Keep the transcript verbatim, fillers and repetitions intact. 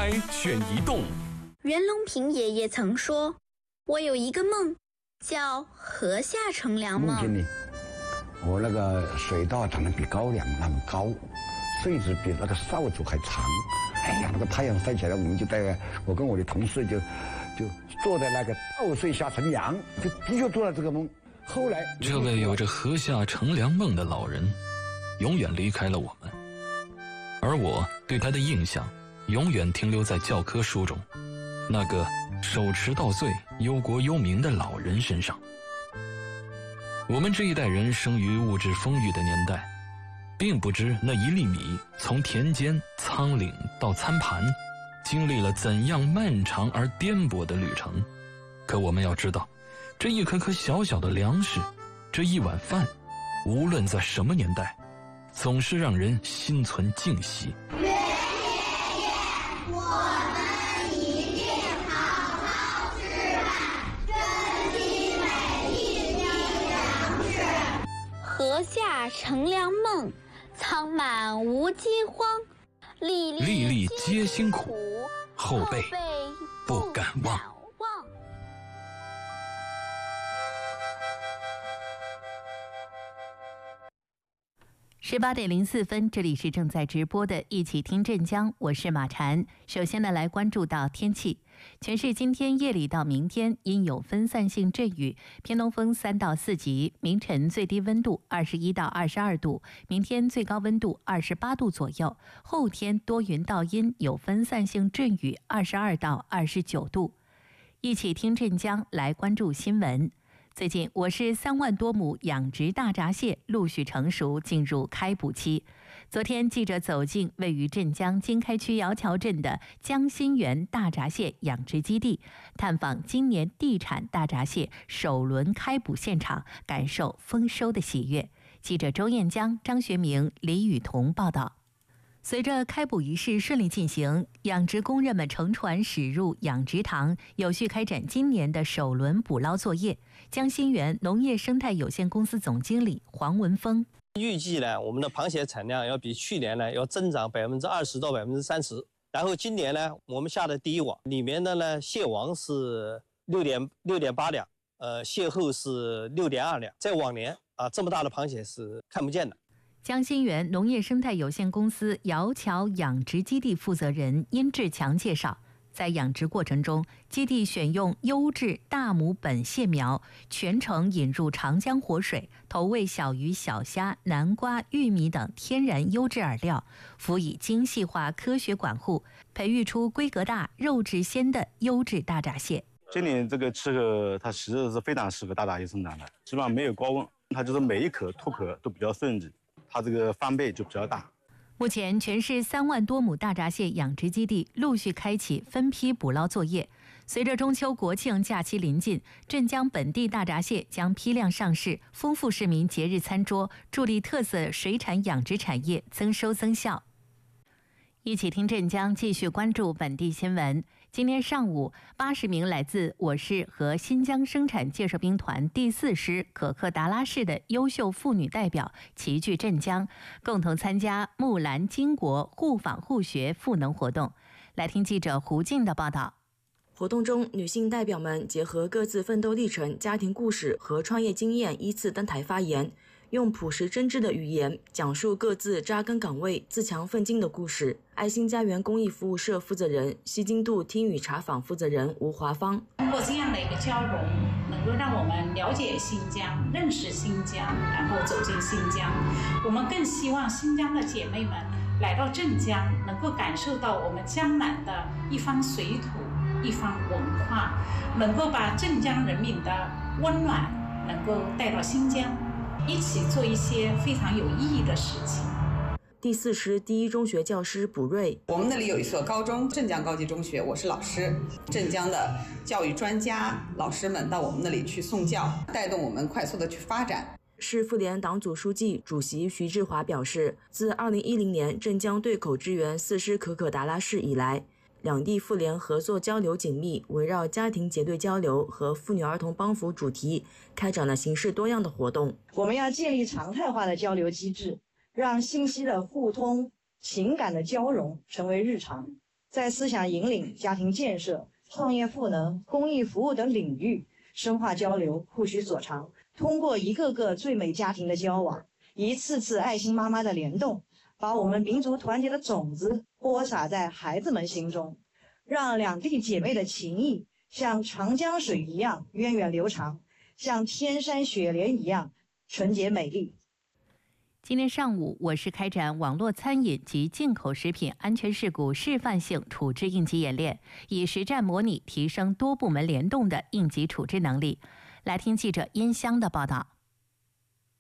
开选移动。 袁隆平爷爷曾说：“我有一个梦，叫河下乘凉梦。” 梦见呢，我那个水稻长得比高粱那么高，穗子比那个扫帚还长。哎呀，那个太阳晒起来，我们就在我跟我的同事就就坐在那个稻穗下乘凉，就的确做了这个梦。后来， 这位有着河下乘凉梦的老人，永远离开了我们，而我对他的印象，永远停留在教科书中，那个手持稻穗、忧国忧民的老人身上。我们这一代人生于物质丰裕的年代，并不知那一粒米从田间、仓廪到餐盘，经历了怎样漫长而颠簸的旅程。可我们要知道，这一颗颗小小的粮食，这一碗饭，无论在什么年代，总是让人心存敬惜。 愿爷爷，我们一定好好吃饭，珍惜每一滴粮食。 河下乘凉梦，仓满无饥荒，粒粒粒皆辛苦，后辈不敢忘。 十八点零四分，这里是正在直播的一起听镇江，我是马禅。首先呢，来关注到天气。全市今天夜里到明天阴有分散性阵雨，偏东风三到四级，明晨最低温度二十一到二十二度，明天最高温度二十八度左右。后天多云到阴，有分散性阵雨，二十二到二十九度。一起听镇江，来关注新闻。最近，我市三万多亩养殖大闸蟹陆续成熟，进入开捕期。昨天，记者走进位于镇江经开区窑桥镇的江心园大闸蟹养殖基地，探访今年地产大闸蟹首轮开捕现场，感受丰收的喜悦。记者周艳江、张学明、李雨桐报道。随着开捕仪式顺利进行，养殖工人们乘船驶入养殖塘，有序开展今年的首轮捕捞作业。江心园农业生态有限公司总经理黄文峰预计呢，我们的螃蟹产量要比去年呢要增长百分之二十到百分之三十。然后今年呢，我们下的第一网里面的呢，蟹王是六点六点八两，呃，蟹后是六点二两。在往年啊，这么大的螃蟹是看不见的。 江心园农业生态有限公司窑桥养殖基地负责人殷志强介绍，在养殖过程中，基地选用优质大母本蟹苗，全程引入长江活水，投喂小鱼、小虾、南瓜、玉米等天然优质饵料，辅以精细化科学管护，培育出规格大、肉质鲜的优质大闸蟹。 今年这个气候，它其实是非常适合大闸蟹生长的，基本上没有高温，它就是每一口脱壳都比较顺利。它这个翻倍就比较大。 目前，全市三万多亩大闸蟹养殖基地陆续开启分批捕捞作业。随着中秋国庆假期临近，镇江本地大闸蟹将批量上市，丰富市民节日餐桌，助力特色水产养殖产业增收增效。一起听镇江，继续关注本地新闻。今天上午，八十名来自我市和新疆生产建设兵团第四师可克达拉市的优秀妇女代表齐聚镇江，共同参加木兰巾帼互访互学赋能活动。来听记者胡静的报道。 活动中，女性代表们结合各自奋斗历程、家庭故事和创业经验，依次登台发言，用朴实真挚的语言讲述各自扎根岗位、自强奋进的故事。爱心家园公益服务社负责人、西京度听语茶坊负责人吴华芳， 通过这样的一个交融，能够让我们了解新疆、认识新疆，然后走进新疆。我们更希望新疆的姐妹们来到镇江，能够感受到我们江南的一方水土、一方文化，能够把镇江人民的温暖能够带到新疆，一起做一些非常有意义的事情。 第四师第一中学教师卜瑞， 我们那里有一所高中，镇江高级中学，我是老师。镇江的教育专家老师们到我们那里去送教，带动我们快速的去发展。 市妇联党组书记、主席徐志华表示，自二零一零年镇江对口支援四师可可达拉市以来，两地妇联合作交流紧密，围绕家庭结对交流和妇女儿童帮扶主题，开展了形式多样的活动。 我们要建立常态化的交流机制，让信息的互通、情感的交融成为日常。 在思想引领、家庭建设、创业赋能、公益服务等领域深化交流，互取所长。通过一个个最美家庭的交往，一次次爱心妈妈的联动，把我们民族团结的种子播撒在孩子们心中，让两地姐妹的情谊像长江水一样源远流长，像天山雪莲一样纯洁美丽。 今天上午，我市开展网络餐饮及进口食品安全事故示范性处置应急演练，以实战模拟提升多部门联动的应急处置能力。来听记者殷香的报道。